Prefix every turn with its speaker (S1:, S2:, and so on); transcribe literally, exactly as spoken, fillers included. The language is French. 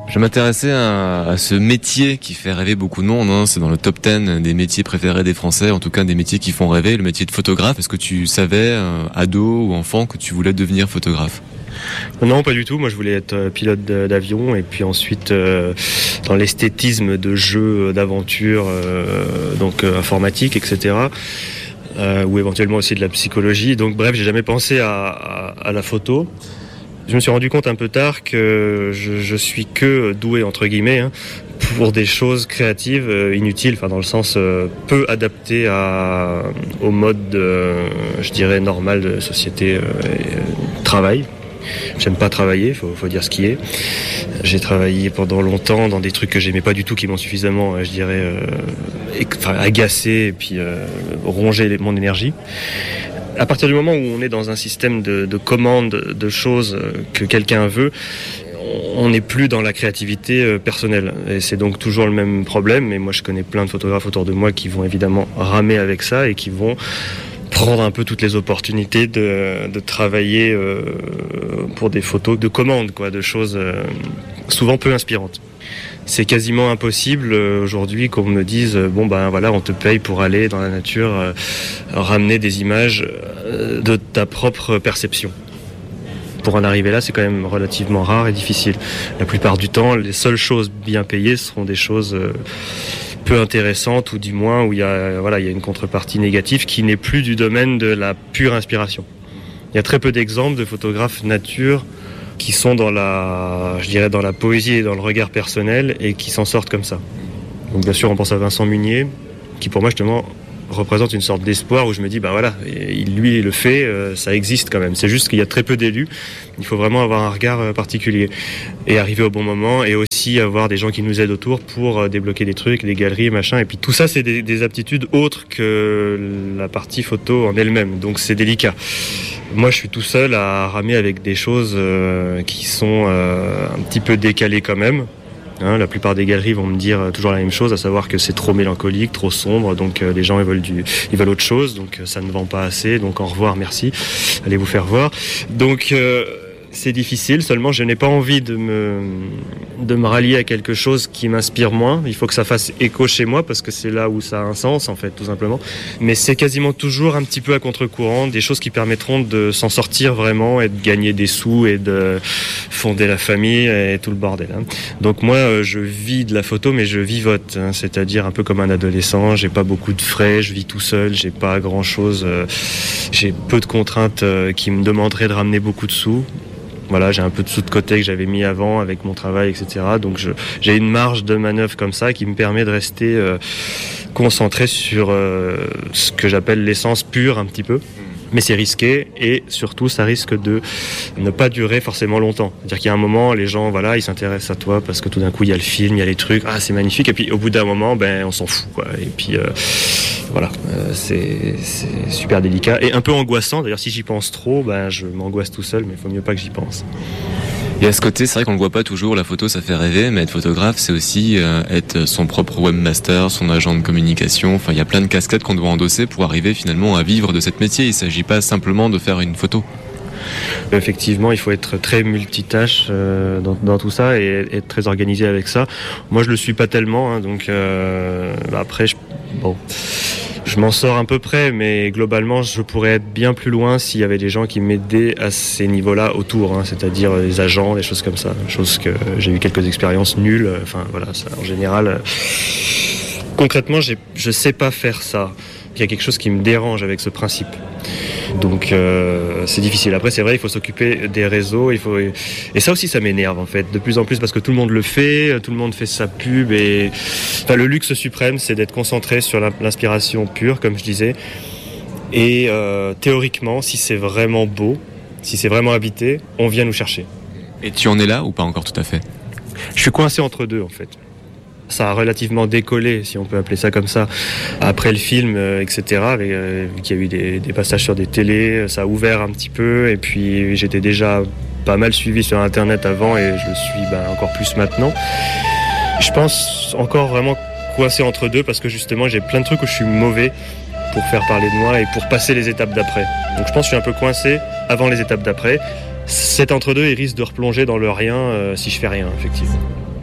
S1: Je m'intéressais à, à ce métier qui fait rêver beaucoup de monde, hein. C'est dans le top dix des métiers préférés des Français, en tout cas des métiers qui font rêver, le métier de photographe. Est-ce que tu savais, euh, ado ou enfant, que tu voulais devenir photographe ?
S2: Non, pas du tout. Moi, je voulais être pilote d'avion et puis ensuite euh, dans l'esthétisme de jeux d'aventure, euh, donc euh, informatique, et cetera. Euh, ou éventuellement aussi de la psychologie. Donc bref, j'ai jamais pensé à, à, à la photo. Je me suis rendu compte un peu tard que je, je suis que doué, entre guillemets, hein, pour des choses créatives euh, inutiles, enfin dans le sens euh, peu adapté à, au mode, euh, je dirais, normal de société euh, et, euh, travail. J'aime pas travailler, faut, faut dire ce qui est. J'ai travaillé pendant longtemps dans des trucs que j'aimais pas du tout, qui m'ont suffisamment, je dirais, euh, enfin, agacé et puis euh, rongé mon énergie. À partir du moment où on est dans un système de, de commande de choses que quelqu'un veut, on n'est plus dans la créativité personnelle. Et c'est donc toujours le même problème. Mais moi, je connais plein de photographes autour de moi qui vont évidemment ramer avec ça et qui vont prendre un peu toutes les opportunités de, de travailler euh, pour des photos de commande, quoi, de choses euh, souvent peu inspirantes. C'est quasiment impossible euh, aujourd'hui qu'on me dise euh, bon ben voilà, on te paye pour aller dans la nature euh, ramener des images euh, de ta propre perception. Pour en arriver là, c'est quand même relativement rare et difficile. La plupart du temps, les seules choses bien payées seront des choses euh, peu intéressantes ou du moins où il y a voilà, il y a une contrepartie négative qui n'est plus du domaine de la pure inspiration. Il y a très peu d'exemples de photographes nature qui sont dans la, je dirais, dans la poésie et dans le regard personnel et qui s'en sortent comme ça. Donc bien sûr, on pense à Vincent Munier, qui pour moi justement représente une sorte d'espoir où je me dis, ben voilà, lui il le fait, euh, ça existe quand même. C'est juste qu'il y a très peu d'élus. Il faut vraiment avoir un regard euh, particulier et arriver au bon moment et aussi avoir des gens qui nous aident autour pour euh, débloquer des trucs, des galeries, machin. Et puis tout ça, c'est des, des aptitudes autres que la partie photo en elle-même. Donc c'est délicat. Moi, je suis tout seul à ramer avec des choses euh, qui sont euh, un petit peu décalées quand même. Hein, la plupart des galeries vont me dire toujours la même chose, à savoir que c'est trop mélancolique, trop sombre, donc euh, les gens ils veulent du, ils veulent autre chose, donc euh, ça ne vend pas assez, donc au revoir, merci, allez vous faire voir. Donc euh, c'est difficile, seulement je n'ai pas envie de me, de me rallier à quelque chose qui m'inspire moins. Il faut que ça fasse écho chez moi parce que c'est là où ça a un sens en fait, tout simplement. Mais c'est quasiment toujours un petit peu à contre-courant, des choses qui permettront de s'en sortir vraiment et de gagner des sous et de fonder la famille et tout le bordel. Hein. Donc moi, je vis de la photo, mais je vivote, hein, c'est-à-dire un peu comme un adolescent. J'ai pas beaucoup de frais, je vis tout seul, j'ai pas grand-chose, euh, j'ai peu de contraintes euh, qui me demanderaient de ramener beaucoup de sous. Voilà, j'ai un peu de sous de côté que j'avais mis avant avec mon travail, et cetera. Donc je, j'ai une marge de manœuvre comme ça qui me permet de rester euh, concentré sur euh, ce que j'appelle l'essence pure un petit peu. Mais c'est risqué et surtout ça risque de ne pas durer forcément longtemps. C'est-à-dire qu'il y a un moment, les gens, voilà, ils s'intéressent à toi parce que tout d'un coup il y a le film, il y a les trucs, ah c'est magnifique. Et puis au bout d'un moment, ben on s'en fout, quoi. Et puis euh, voilà, euh, c'est, c'est super délicat et un peu angoissant. D'ailleurs, si j'y pense trop, ben je m'angoisse tout seul, mais il faut mieux pas que j'y pense.
S1: Et à ce côté, c'est vrai qu'on le voit pas toujours, la photo ça fait rêver, mais être photographe c'est aussi euh, être son propre webmaster, son agent de communication, enfin il y a plein de casquettes qu'on doit endosser pour arriver finalement à vivre de cette métier, il s'agit pas simplement de faire une photo.
S2: Effectivement, il faut être très multitâche euh, dans, dans tout ça et être très organisé avec ça. Moi je le suis pas tellement, hein, donc euh, après je, bon... Je m'en sors à peu près, mais globalement, je pourrais être bien plus loin s'il y avait des gens qui m'aidaient à ces niveaux-là autour, hein, c'est-à-dire les agents, des choses comme ça. Chose que j'ai eu quelques expériences nulles. Enfin, voilà, ça, en général. Euh, concrètement, j'ai, je sais pas faire ça. Il y a quelque chose qui me dérange avec ce principe. Donc euh, c'est difficile. Après c'est vrai, il faut s'occuper des réseaux, il faut et ça aussi ça m'énerve en fait de plus en plus parce que tout le monde le fait, tout le monde fait sa pub et enfin, le luxe suprême c'est d'être concentré sur l'inspiration pure comme je disais et euh, théoriquement si c'est vraiment beau, si c'est vraiment habité, on vient nous chercher.
S1: Et tu en es là ou pas encore tout à fait ?
S2: Je suis coincé entre deux en fait. Ça a relativement décollé, si on peut appeler ça comme ça, après le film, euh, et cetera. Avec, euh, vu qu'il y a eu des, des passages sur des télés, ça a ouvert un petit peu. Et puis j'étais déjà pas mal suivi sur Internet avant et je le suis ben, encore plus maintenant. Je pense encore vraiment coincé entre deux parce que justement j'ai plein de trucs où je suis mauvais pour faire parler de moi et pour passer les étapes d'après. Donc je pense que je suis un peu coincé avant les étapes d'après. Cet entre-deux, il risque de replonger dans le rien euh, si je fais rien, effectivement.